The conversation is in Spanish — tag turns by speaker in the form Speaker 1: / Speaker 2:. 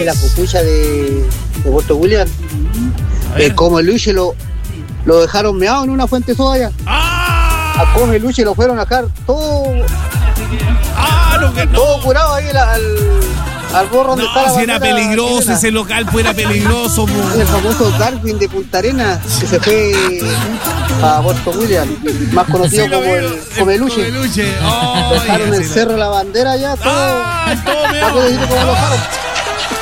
Speaker 1: de la copucha de Puerto William. Como el Luche lo dejaron meado en una fuente soda allá. A Come Luche lo fueron a dejar todo. Todo curado ahí al borro donde está la
Speaker 2: si era peligroso chilena. Ese local, pues era peligroso.
Speaker 1: El famoso Darwin de Punta Arenas, que se fue a Puerto William, más conocido como el Comeluche. Dejaron el Cerro La Bandera allá, todo. ¿Cómo lo dejaron?